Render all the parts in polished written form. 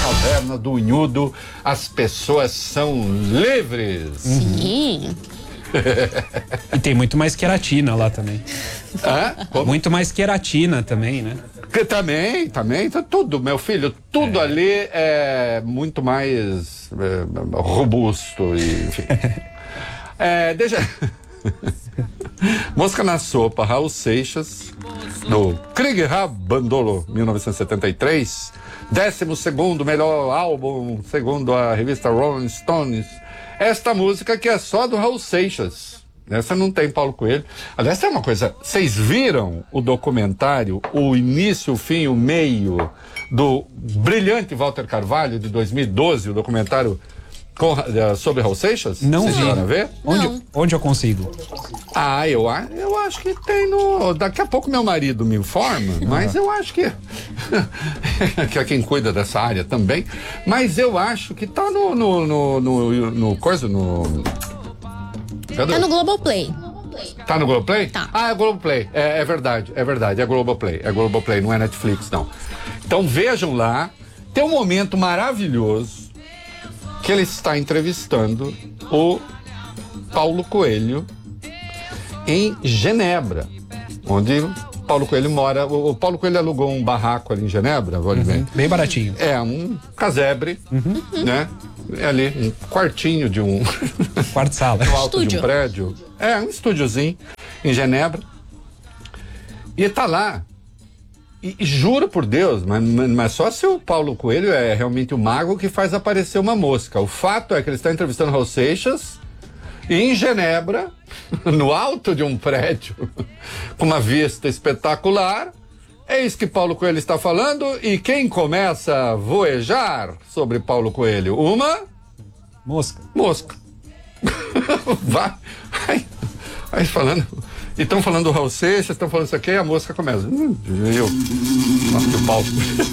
caverna do Unhudo, as pessoas são livres. Sim. E tem muito mais queratina lá também. Muito mais queratina também, né? Que também, tá tudo, meu filho, tudo ali é muito mais robusto e, enfim. Deixa... Mosca na Sopa, Raul Seixas, do Krieg Bandolo, 1973, 12º melhor álbum, segundo a revista Rolling Stones. Esta música que é só do Raul Seixas. Essa não tem Paulo Coelho. Aliás, tem uma coisa, vocês viram o documentário, o início, o fim, o meio do brilhante Walter Carvalho, de 2012, o documentário sobre Raul Seixas? Não vi. Vocês chegaram a ver? Onde eu consigo? Eu acho que tem no... Daqui a pouco meu marido me informa, mas eu acho que é quem cuida dessa área também, mas eu acho que tá no coisa, no... Cadê? Tá no Globoplay. Tá no Globoplay? Tá. É Globoplay, é verdade, é Globoplay, não é Netflix, não. Então vejam lá, tem um momento maravilhoso que ele está entrevistando o Paulo Coelho em Genebra, onde Paulo Coelho mora. O Paulo Coelho alugou um barraco ali em Genebra, bem baratinho. Um casebre, né? É ali, um quartinho de um... Quarto-sala. No alto de um prédio. Um estúdiozinho em Genebra. E tá lá. E juro por Deus, mas só se o Paulo Coelho é realmente o mago que faz aparecer uma mosca. O fato é que ele está entrevistando Raul Seixas em Genebra, no alto de um prédio, com uma vista espetacular. É isso que Paulo Coelho está falando. E quem começa a voejar sobre Paulo Coelho? Uma mosca. Vai falando. E estão falando do Raul Seixas, estão falando isso aqui, e a mosca começa. Nossa, o Paulo.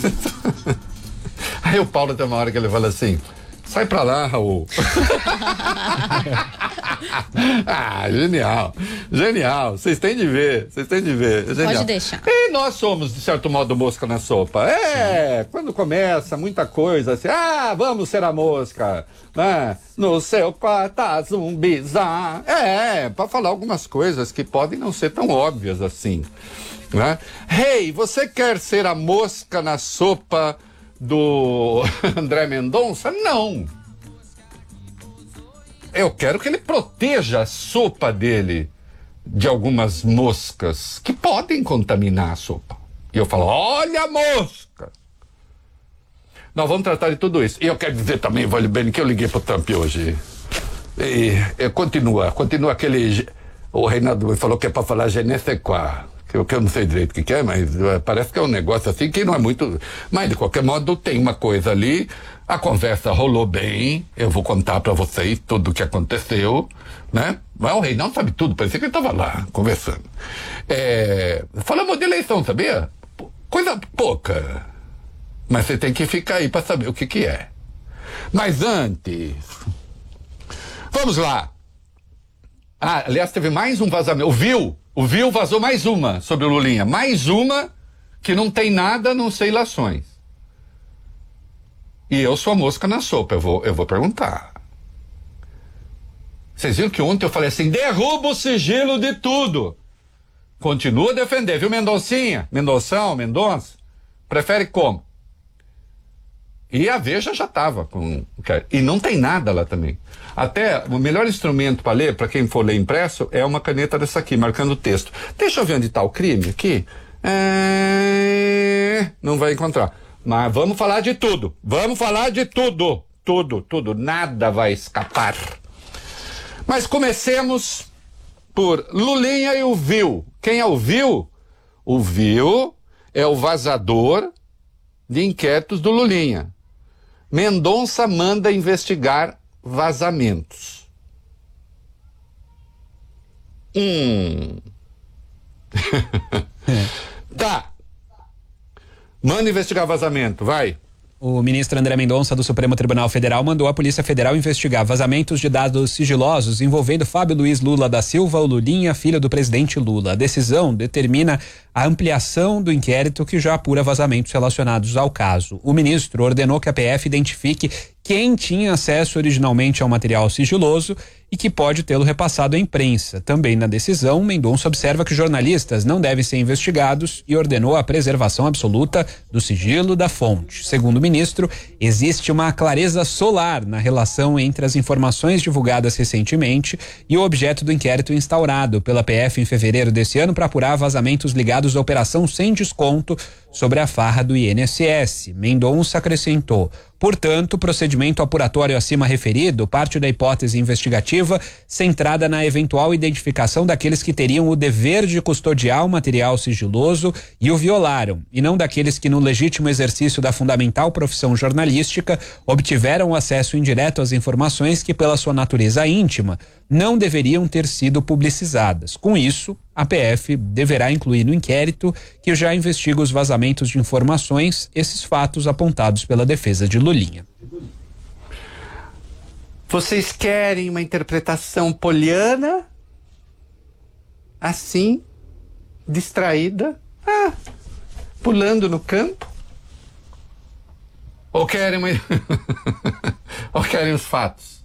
Aí o Paulo tem uma hora que ele fala assim: sai pra lá, Raul. Genial. Vocês têm de ver. Genial. Pode deixar. E nós somos, de certo modo, mosca na sopa. Quando começa muita coisa assim, vamos ser a mosca, né? No seu quarto, zumbizar. Pra falar algumas coisas que podem não ser tão óbvias assim, né? Você quer ser a mosca na sopa do André Mendonça? Não. Eu quero que ele proteja a sopa dele de algumas moscas que podem contaminar a sopa. E eu falo: olha a mosca! Nós vamos tratar de tudo isso. E eu quero dizer também, Vale Bene, que eu liguei pro Trump hoje. E continua aquele... O Reinaldo falou que é pra falar je ne sais quoi. Que eu não sei direito o que é, mas parece que é um negócio assim que não é muito... Mas, de qualquer modo, tem uma coisa ali. A conversa rolou bem. Eu vou contar pra vocês tudo o que aconteceu, né? Mas o Reinaldo sabe tudo. Parecia que ele tava lá, conversando. Falamos de eleição, sabia? Coisa pouca. Mas você tem que ficar aí pra saber o que é. Mas antes... Vamos lá. Aliás, teve mais um vazamento. O Viu vazou mais uma sobre o Lulinha. Mais uma que não tem nada, não sei ilações. E eu sou a mosca na sopa. Eu vou perguntar. Vocês viram que ontem eu falei assim: derruba o sigilo de tudo. Continua a defender, viu, Mendoncinha? Mendonça? Prefere como? E a Veja já estava com... E não tem nada lá também. Até o melhor instrumento para ler, para quem for ler impresso, é uma caneta dessa aqui, marcando o texto. Deixa eu ver onde está o crime aqui. Não vai encontrar. Mas vamos falar de tudo. Tudo. Nada vai escapar. Mas comecemos por Lulinha e o Viu. Quem é o Viu? O Viu é o vazador de inquéritos do Lulinha. Mendonça manda investigar vazamentos. Tá. Manda investigar vazamento, vai. O ministro André Mendonça do Supremo Tribunal Federal mandou a Polícia Federal investigar vazamentos de dados sigilosos envolvendo Fábio Luiz Lula da Silva, o Lulinha, filho do presidente Lula. A decisão determina a ampliação do inquérito que já apura vazamentos relacionados ao caso. O ministro ordenou que a PF identifique quem tinha acesso originalmente ao material sigiloso e que pode tê-lo repassado à imprensa. Também na decisão, Mendonça observa que jornalistas não devem ser investigados e ordenou a preservação absoluta do sigilo da fonte. Segundo o ministro, existe uma clareza solar na relação entre as informações divulgadas recentemente e o objeto do inquérito instaurado pela PF em fevereiro desse ano para apurar vazamentos ligados à operação sem desconto sobre a farra do INSS. Mendonça acrescentou: portanto, o procedimento apuratório acima referido parte da hipótese investigativa centrada na eventual identificação daqueles que teriam o dever de custodiar o material sigiloso e o violaram, e não daqueles que, no legítimo exercício da fundamental profissão jornalística, obtiveram acesso indireto às informações que, pela sua natureza íntima, não deveriam ter sido publicizadas. Com isso, a PF deverá incluir no inquérito, que já investiga os vazamentos de informações, esses fatos apontados pela defesa de Lulinha. Vocês querem uma interpretação poliana? Assim, distraída, pulando no campo? Ou querem ou querem os fatos?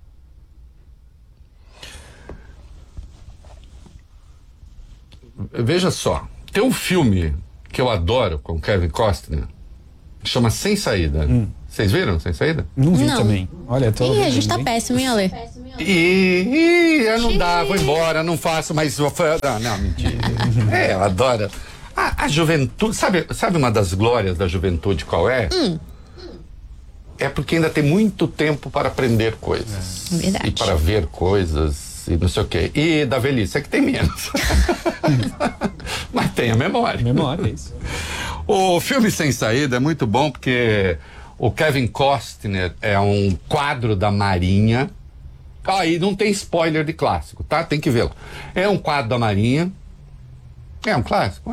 Veja só, tem um filme que eu adoro com Kevin Costner, que chama Sem Saída. Vocês viram Sem Saída? Não vi também. Olha, a gente tá péssimo, hein, Ale? Eu não dá, vou embora, não faço mais. Não, mentira. Eu adoro. A juventude, sabe uma das glórias da juventude qual é? É porque ainda tem muito tempo para aprender coisas. Verdade. E para ver coisas. E não sei o quê. E da velhice é que tem menos. Mas tem a memória. Memória, isso. O filme Sem Saída é muito bom porque o Kevin Costner é um quadro da Marinha. E não tem spoiler de clássico, tá? Tem que vê-lo. É um quadro da Marinha. É um clássico?